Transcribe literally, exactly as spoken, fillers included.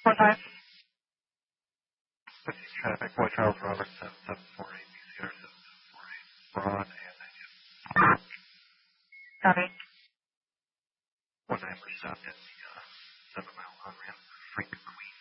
What time? Traffic, Boy Charles Roberts, seven seven four eight, B C R seven seven four eight, Braun, and Copy. one nine percent in the uh, seven mile on ramp, Frank Queen.